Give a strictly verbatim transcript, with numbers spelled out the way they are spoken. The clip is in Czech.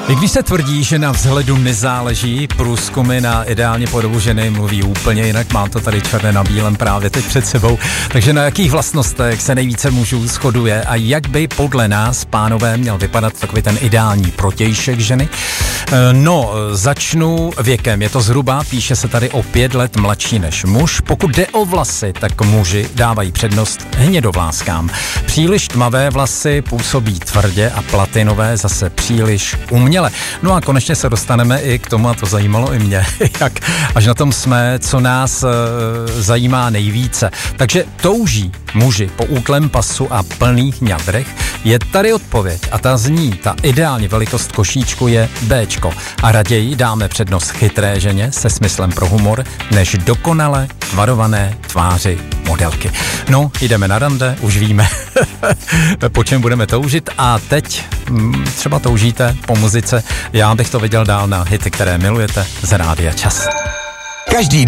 I když se tvrdí, že na vzhledu nezáleží, průzkumy na ideální podobu ženy mluví úplně jinak. Mám to tady černé na bílém právě teď před sebou. Takže na jakých vlastnostech se nejvíce mužů shoduje a jak by podle nás, pánové, měl vypadat takový ten ideální protějšek ženy? No, začnu věkem. Je to zhruba, píše se tady o pět let mladší než muž. Pokud jde o vlasy, tak muži dávají přednost hnědovláskám. Příliš tmavé vlasy působí tvrdě a platinové zase příliš uměle. No a konečně se dostaneme i k tomu, a to zajímalo i mě, jak až na tom jsme, co nás e, zajímá nejvíce. Takže touží muži po útlém pasu a plných ňadrech? Je tady odpověď a ta zní, ta ideální velikost košíčku je Bčko. A raději dáme přednost chytré ženě se smyslem pro humor, než dokonale tvarované tváři modelky. No, jdeme na rande, už víme, po čem budeme toužit a teď m, třeba toužíte po muzice. Já bych to viděl dál na hity, které milujete z Rádia Čas. Každý